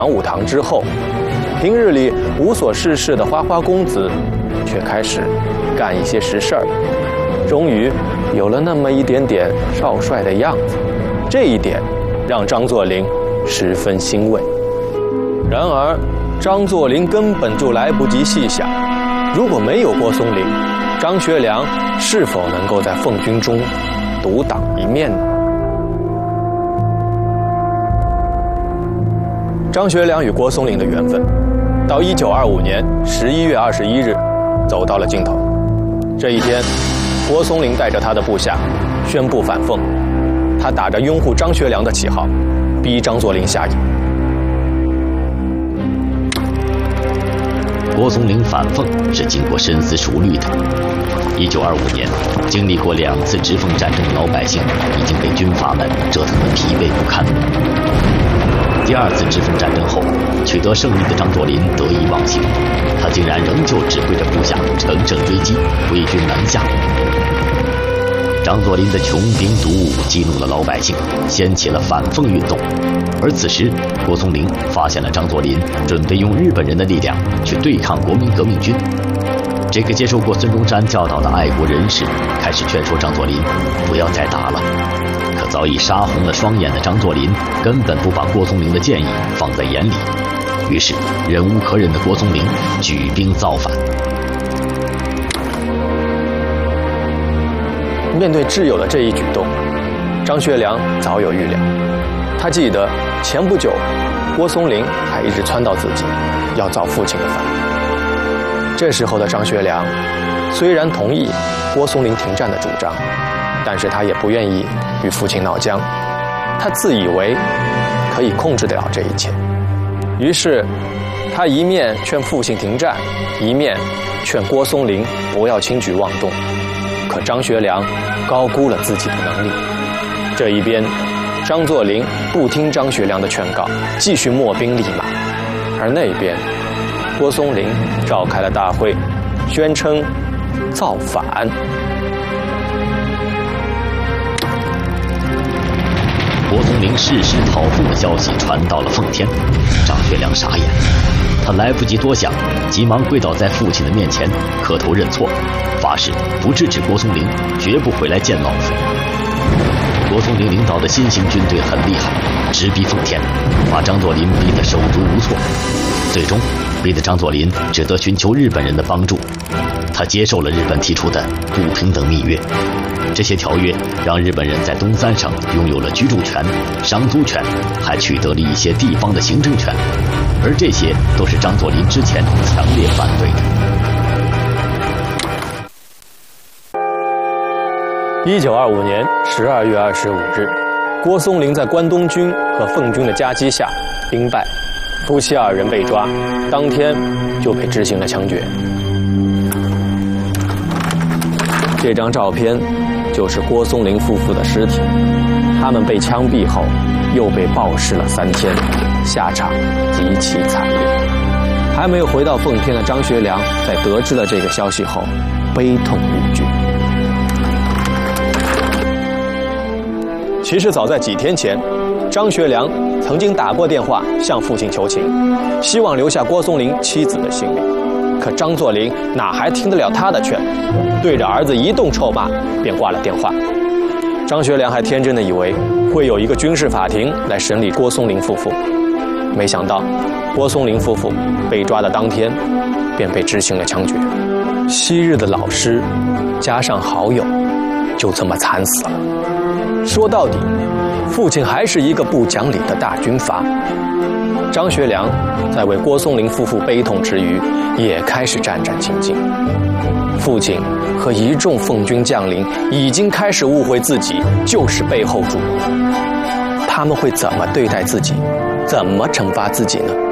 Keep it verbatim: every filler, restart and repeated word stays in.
武堂之后，平日里无所事事的花花公子，却开始干一些实事儿，终于有了那么一点点少帅的样子。这一点让张作霖十分欣慰。然而，张作霖根本就来不及细想，如果没有郭松龄，张学良是否能够在奉军中独当一面呢？张学良与郭松龄的缘分，到一九二五年十一月二十一日，走到了尽头。这一天，郭松龄带着他的部下宣布反奉，他打着拥护张学良的旗号，逼张作霖下野。 郭松龄反奉是经过深思熟虑的。一九二五年，经历过两次直奉战争的老百姓已经被军阀们折腾得疲惫不堪。第二次直奉战争后，取得胜利的张作霖得意忘形，他竟然仍旧指挥着部下乘胜追击，挥军南下。张作霖的穷兵黩武激怒了老百姓，掀起了反奉运动。而此时，郭松龄发现了张作霖准备用日本人的力量去对抗国民革命军。这个接受过孙中山教导的爱国人士开始劝说张作霖不要再打了。可早已杀红了双眼的张作霖根本不把郭松龄的建议放在眼里，于是忍无可忍的郭松龄举兵造反。 面对挚友的这一举动，张学良早有预料。他记得前不久，郭松龄还一直撺掇自己要造父亲的反。这时候的张学良虽然同意郭松龄停战的主张，但是他也不愿意与父亲闹僵。他自以为可以控制得了这一切，于是他一面劝父亲停战，一面劝郭松龄不要轻举妄动。可张学良高估了自己的能力。这一边，张作霖不听张学良的劝告，继续秣兵立马；而那边，郭松龄召开了大会，宣称造反。 郭松龄誓师讨奉的消息传到了奉天，张学良傻眼，他来不及多想，急忙跪倒在父亲的面前，磕头认错，发誓不制止郭松龄，绝不回来见老父。郭松龄领导的新型军队很厉害，直逼奉天，把张作霖逼得手足无措，最终逼得张作霖只得寻求日本人的帮助。他接受了日本提出的不平等密约，这些条约让日本人在东三省拥有了居住权、商租权，还取得了一些地方的行政权，而这些都是张作霖之前强烈反对的。 一九二五年十二月二十五日，郭松龄在关东军和奉军的夹击下兵败，夫妻二人被抓，当天就被执行了枪决。这张照片就是郭松龄夫妇的尸体，他们被枪毙后又被暴尸了三天，下场极其惨烈。还没有回到奉天的张学良在得知了这个消息后悲痛欲绝。其实早在几天前，张学良曾经打过电话向父亲求情，希望留下郭松龄妻子的性命。可张作霖哪还听得了他的劝，对着儿子一顿臭骂，便挂了电话。张学良还天真的以为会有一个军事法庭来审理郭松龄夫妇，没想到郭松龄夫妇被抓的当天便被执行了枪决。昔日的老师加上好友就这么惨死了。说到底，父亲还是一个不讲理的大军阀。张学良在为郭松龄夫妇悲痛之余，也开始战战兢兢。父亲和一众奉军将领已经开始误会自己就是背后主谋，他们会怎么对待自己，怎么惩罚自己呢？